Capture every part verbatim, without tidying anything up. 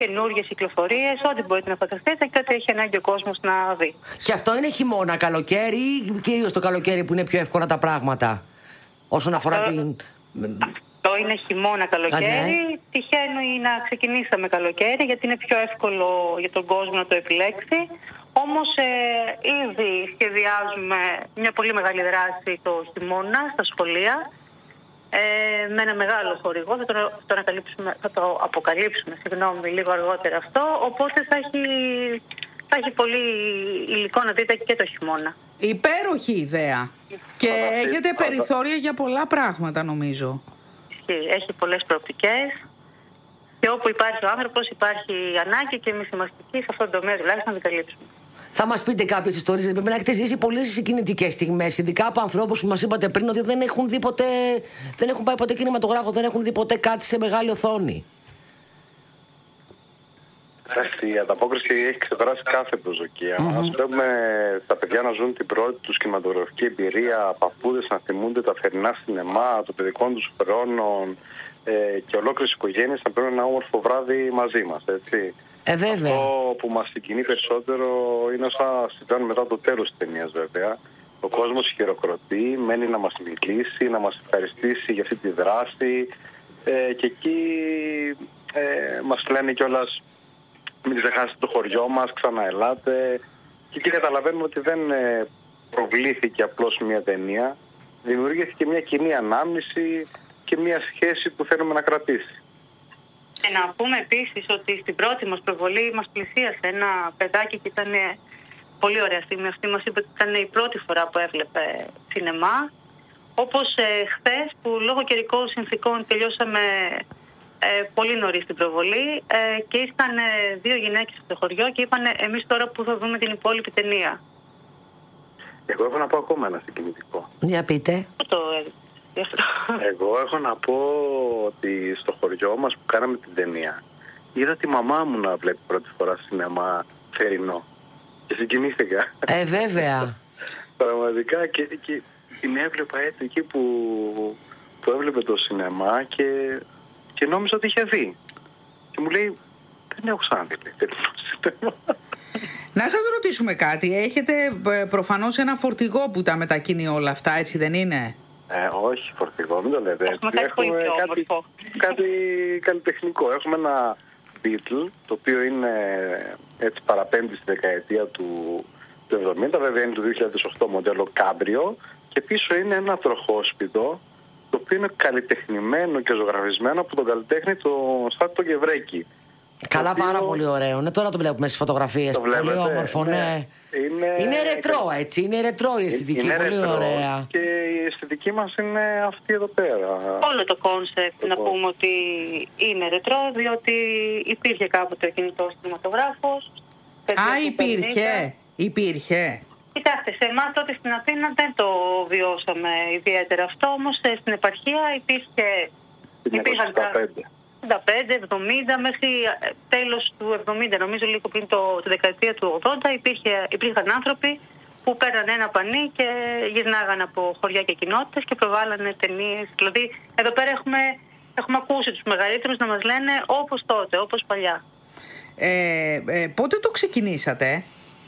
καινούργιες κυκλοφορίες, ό,τι μπορείτε να φανταστείτε και ό,τι έχει ανάγκη ο κόσμος να δει. Και αυτό είναι χειμώνα, καλοκαίρι ή κυρίως το καλοκαίρι που είναι πιο εύκολα τα πράγματα όσον αφορά αυτό, την... Αυτό είναι χειμώνα, καλοκαίρι. Α, ναι. Τυχαίνει να ξεκινήσαμε καλοκαίρι γιατί είναι πιο εύκολο για τον κόσμο να το επιλέξει. Όμως ε, ήδη σχεδιάζουμε μια πολύ μεγάλη δράση το χειμώνα στα σχολεία ε, με ένα μεγάλο χορηγό. Θα το, θα το, θα το αποκαλύψουμε συγγνώμη, λίγο αργότερα αυτό. Οπότε θα έχει, θα έχει πολύ υλικό να δείτε και το χειμώνα. Υπέροχη ιδέα. Και έχετε περιθώρια για πολλά πράγματα νομίζω. Έχει πολλές προοπτικές. Και όπου υπάρχει ο άνθρωπος υπάρχει ανάγκη και εμείς είμαστε εκεί σε αυτόν τον τομέα τουλάχιστον να την καλύψουμε. Θα μας πείτε κάποιες ιστορίες, πρέπει να έχετε ζήσει πολλές συγκινητικές στιγμές, ειδικά από ανθρώπους που μας είπατε πριν ότι δεν έχουν δει ποτέ, δεν έχουν πάει ποτέ κινηματογράφο, δεν έχουν δει ποτέ κάτι σε μεγάλη οθόνη. Η ανταπόκριση έχει ξεπεράσει κάθε προσδοκία. Mm-hmm. Ας βλέπουμε τα παιδιά να ζουν την πρώτη τους κινηματογραφική εμπειρία, παππούδες να θυμούνται τα θερινά σινεμά, των παιδικών τους χρόνων ε, και ολόκληρες οικογένειες να παίρνουν ένα όμορφο βράδυ μαζί μας, έτσι. Ε, βέβαια. Αυτό που μας συγκινεί περισσότερο είναι όσα συμβαίνουν μετά το τέλος της ταινίας, βέβαια. Ο κόσμος χειροκροτεί, μένει να μας μιλήσει, να μας ευχαριστήσει για αυτή τη δράση ε, και εκεί ε, μας λένε κιόλας μην ξεχάσετε το χωριό μας, ξαναελάτε. Και εκεί καταλαβαίνουμε ότι δεν προβλήθηκε απλώς μια ταινία. Δημιουργήθηκε μια κοινή ανάμνηση και μια σχέση που θέλουμε να κρατήσει. Και να πούμε επίσης ότι στην πρώτη μας προβολή μας πλησίασε ένα παιδάκι και ήταν πολύ ωραία στιγμή. Αυτή μας είπε ότι ήταν η πρώτη φορά που έβλεπε σινεμά. Όπως ε, χθες που λόγω καιρικών συνθήκων τελειώσαμε ε, πολύ νωρίς την προβολή ε, και ήρθαν ε, δύο γυναίκες στο χωριό και είπαν εμείς τώρα που θα δούμε την υπόλοιπη ταινία. Εγώ έχω να πω ακόμα ένα συγκινητικό. Για πείτε. Το Εγώ έχω να πω ότι στο χωριό μας που κάναμε την ταινία είδα τη μαμά μου να βλέπει πρώτη φορά σινεμά θερινό και συγκινήθηκα. Ε, βέβαια. Πραγματικά και, και την έβλεπα έτσι εκεί που, που έβλεπε το σινεμά και, και νόμιζα ότι είχε δει. Και μου λέει δεν έχω ξαναδεί θερινό σινεμά. Να σας ρωτήσουμε κάτι. Έχετε προφανώς ένα φορτηγό που τα μετακινεί όλα αυτά, έτσι δεν είναι? Ε, όχι φορτηγό, μην το λέτε. Έχουμε κάτι πολύ πιο κάτι, κάτι καλλιτεχνικό. Έχουμε ένα Beetle, το οποίο είναι έτσι παραπέμπει στη δεκαετία του, του εβδομήντα, βέβαια είναι του δύο χιλιάδες οκτώ μοντέλο Cabrio και πίσω είναι ένα τροχόσπιτο το οποίο είναι καλλιτεχνημένο και ζωγραφισμένο από τον καλλιτέχνη τον Στράτο Γευρέκη. Καλά, πάρα οποίο... πολύ ωραίο. Ναι, τώρα το βλέπουμε στις φωτογραφίες. Το πολύ όμορφο, ναι. ναι. Είναι... είναι ρετρό, έτσι. Είναι ρετρό η αισθητική. Είναι πολύ ρετρό ωραία. Και η αισθητική μας είναι αυτή εδώ πέρα. Όλο το κόνσεπτ να πούμε ότι είναι ρετρό, διότι υπήρχε κάποτε ο κινητός κινηματογράφος. Α, υπήρχε. Υπήρχε. Κοιτάξτε, σε εμάς τότε στην Αθήνα δεν το βιώσαμε ιδιαίτερα αυτό, όμως στην επαρχία υπήρχε. Υπήρχαν εβδομήντα πέντε εβδομήντα μέχρι τέλος του εβδομήντα, νομίζω λίγο πριν το, τη δεκαετία του ογδόντα, υπήρχε, υπήρχαν άνθρωποι που παίρνανε ένα πανί και γυρνάγαν από χωριά και κοινότητες και προβάλλανε ταινίες. Δηλαδή, εδώ πέρα έχουμε, έχουμε ακούσει τους μεγαλύτερους να μας λένε όπως τότε, όπως παλιά. Ε, ε, πότε το ξεκινήσατε?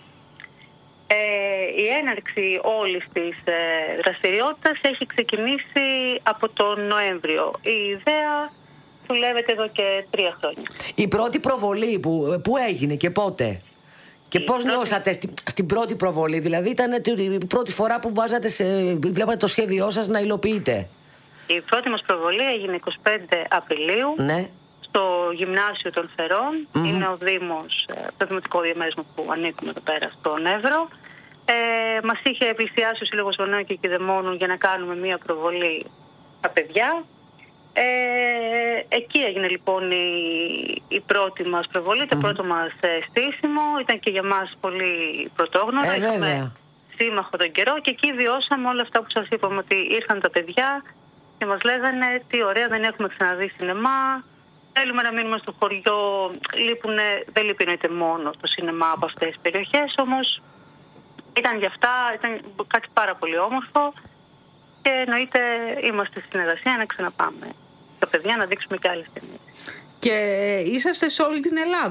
Ε, η έναρξη όλης της ε, δραστηριότητας έχει ξεκινήσει από τον Νοέμβριο. Η ιδέα δουλεύεται εδώ και τρία χρόνια. Η πρώτη προβολή που, που έγινε και πότε? Και η πώς πρώτη... νιώσατε στη, στην πρώτη προβολή? Δηλαδή ήταν η πρώτη φορά που βάζατε σε, βλέπατε το σχέδιό σας να υλοποιείτε? Η πρώτη μας προβολή έγινε εικοστή πέμπτη Απριλίου, ναι, στο Γυμνάσιο των Θερών. Mm-hmm. Είναι ο Δήμος, το δημοτικό διαμέρισμα που ανήκουμε εδώ πέρα στον Εύρο. Ε, μας είχε πλησιάσει ο Σύλλογος Γονέων και Κηδεμόνων για να κάνουμε μία προβολή στα παιδιά. Ε, εκεί έγινε λοιπόν η, η πρώτη μας προβολή, το mm. πρώτο μας ε, στήσιμο. Ήταν και για μας πολύ πρωτόγνωρο. Ε, Είχαμε σύμμαχο τον καιρό και εκεί βιώσαμε όλα αυτά που σας είπαμε, ότι ήρθαν τα παιδιά και μας λέγανε τι ωραία, δεν έχουμε ξαναδεί σινεμά, θέλουμε να μείνουμε στο χωριό. Λείπουνε, δεν λείπει εννοείται μόνο το σινεμά από αυτές τις περιοχές, όμως ήταν για αυτά, ήταν κάτι πάρα πολύ όμορφο και εννοείται είμαστε στη συνεργασία να ξαναπάμε τα παιδιά να δείξουμε και άλλες ταινίες. Και είσαστε σε όλη την Ελλάδα.